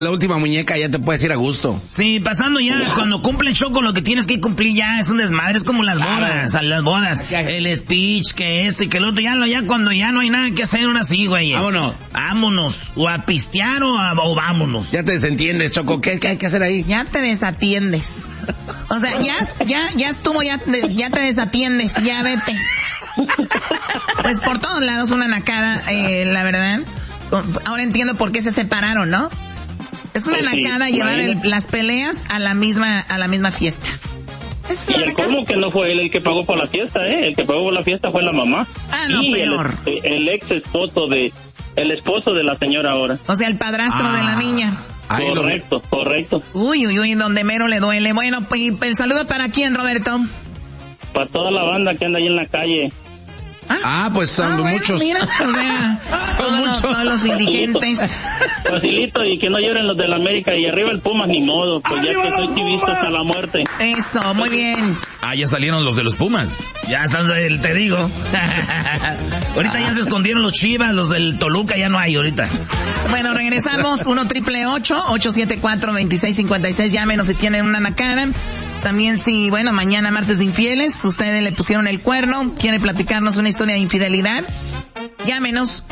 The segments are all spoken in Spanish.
la última muñeca ya te puedes ir a gusto. Sí, pasando ya, cuando cumple Choco lo que tienes que cumplir ya es un desmadre, es como las bodas, las bodas, el speech, que esto y que el otro, ya cuando ya no hay nada que hacer, ahora sí, güey. Vámonos, o a pistear o vámonos. Ya te desentiendes, Choco, ¿qué hay que hacer ahí? Ya te desatiendes. O sea, ya estuvo, ya te desatiendes, ya vete. Pues por todos lados una nacada, la verdad. Ahora entiendo por qué se separaron, ¿no? Es una nacada llevar las peleas a la misma fiesta. Y el colmo que no fue él el que pagó por la fiesta, El que pagó por la fiesta fue la mamá. Ah, no, y peor. El ex esposo el esposo de la señora ahora. O sea, el padrastro de la niña. Correcto. Uy, donde mero le duele. Bueno, y el saludo para quién, Roberto. Para toda la banda que anda ahí en la calle. Pues son muchos. Mira, o sea, todos los indigentes. Facilito, y que no lloren los de la América, y arriba el Pumas, ni modo, pues ya que soy chivista hasta la muerte. Eso, muy bien. Ya salieron los de los Pumas. Ya están, te digo. Ahorita ya se escondieron los Chivas, los del Toluca ya no hay ahorita. Bueno, regresamos, 1-888-874-2656, llámenos si tienen una nacada. También si, mañana martes de infieles, ustedes le pusieron el cuerno, quiere platicarnos una historia de infidelidad, llámenos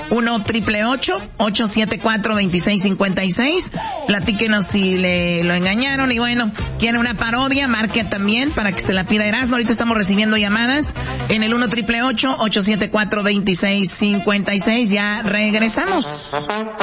1-888-874-2656, platíquenos si lo engañaron y quiere una parodia, marque también para que se la pida Erasmo. Ahorita estamos recibiendo llamadas en el 1-888-874-2656, ya regresamos.